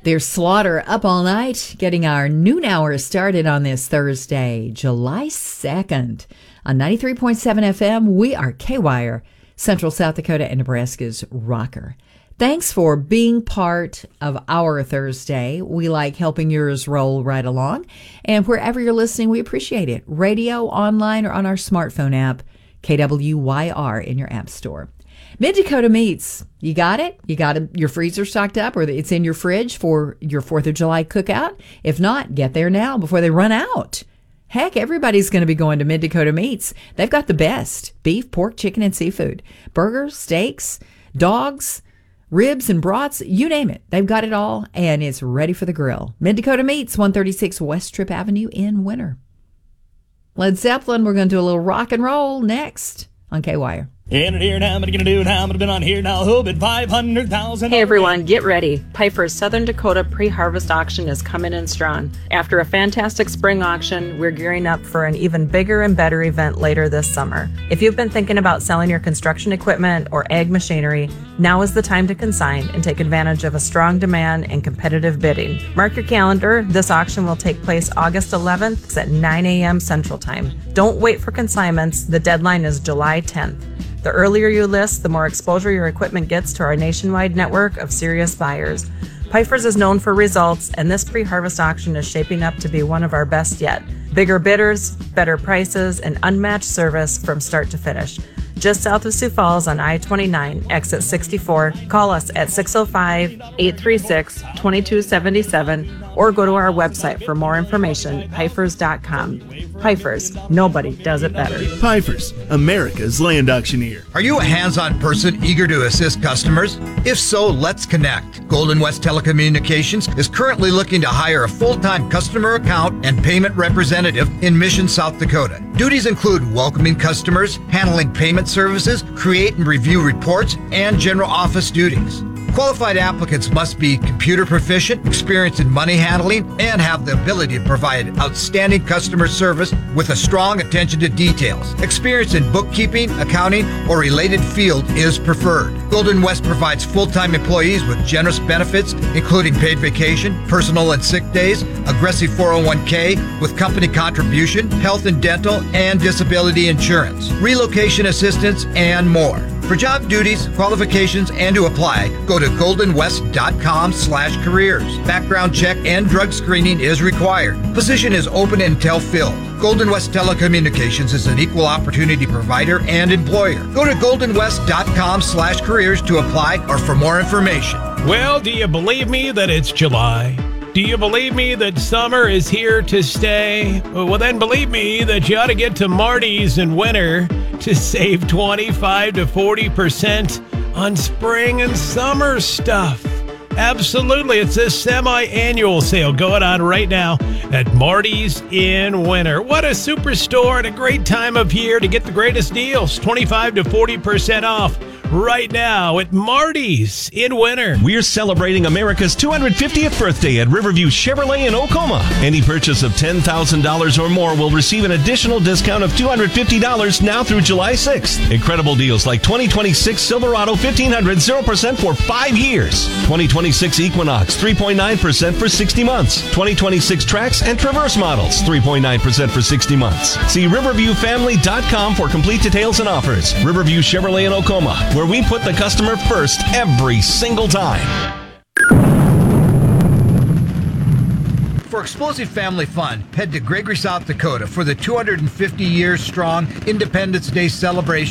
There's Slaughter up all night, getting our noon hour started on this Thursday, July 2nd. On 93.7 FM, we are K-Wire, Central South Dakota and Nebraska's rocker. Thanks for being part of our Thursday. We like helping yours roll right along. And wherever you're listening, we appreciate it. Radio, online, or on our smartphone app, KWYR in your app store. Mid-Dakota Meats. You got it? You got your freezer stocked up, or it's in your fridge for your 4th of July cookout? If not, get there now before they run out. Heck, everybody's going to be going to Mid-Dakota Meats. They've got the best beef, pork, chicken, and seafood. Burgers, steaks, dogs, ribs, and brats, you name it. They've got it all, and it's ready for the grill. Mid-Dakota Meats, 136 West Tripp Avenue in Winter. Led Zeppelin, we're going to do a little rock and roll next on K-Wire. In it here now, what are you gonna do now? I'm gonna be on here now. Who bid 500,000? Hey everyone, get ready. Piper's Southern Dakota pre-harvest auction is coming in strong. After a fantastic spring auction, we're gearing up for an even bigger and better event later this summer. If you've been thinking about selling your construction equipment or ag machinery, now is the time to consign and take advantage of a strong demand and competitive bidding. Mark your calendar. This auction will take place August 11th at 9 a.m. Central Time. Don't wait for consignments. The deadline is July 10th. The earlier you list, the more exposure your equipment gets to our nationwide network of serious buyers. Piper's is known for results, and this pre-harvest auction is shaping up to be one of our best yet. Bigger bidders, better prices, and unmatched service from start to finish. Just south of Sioux Falls on I-29, exit 64. Call us at 605-836-2277 or go to our website for more information, Pifers.com. Pifers, nobody does it better. Pifers, America's land auctioneer. Are you a hands-on person eager to assist customers? If so, let's connect. Golden West Telecommunications is currently looking to hire a full-time customer account and payment representative in Mission, South Dakota. Duties include welcoming customers, handling payment services, create and review reports, and general office duties. Qualified applicants must be computer proficient, experienced in money handling, and have the ability to provide outstanding customer service with a strong attention to details. Experience in bookkeeping, accounting, or related field is preferred. Golden West provides full-time employees with generous benefits, including paid vacation, personal and sick days, aggressive 401k with company contribution, health and dental, and disability insurance, relocation assistance, and more. For job duties, qualifications, and to apply, go to goldenwest.com/careers. Background check and drug screening is required. Position is open until filled. Golden West Telecommunications is an equal opportunity provider and employer. Go to goldenwest.com/careers to apply or for more information. Well, do you believe me that it's July? Do you believe me that summer is here to stay? Well, then believe me that you ought to get to Marty's in winter to save 25 to 40% on spring and summer stuff. Absolutely. It's a semi-annual sale going on right now at Marty's in winter. What a superstore and a great time of year to get the greatest deals. 25 to 40% off right now at Marty's in winter. We're celebrating America's 250th birthday at Riverview Chevrolet in Oklahoma. Any purchase of $10,000 or more will receive an additional discount of $250 now through July 6th. Incredible deals like 2026 Silverado 1500 0% for 5 years. 2026 Equinox 3.9% for 60 months. 2026 Trax and Traverse models 3.9% for 60 months. See riverviewfamily.com for complete details and offers. Riverview Chevrolet in Oklahoma, where we put the customer first every single time. For explosive family fun, head to Gregory, South Dakota for the 250 years strong Independence Day celebration.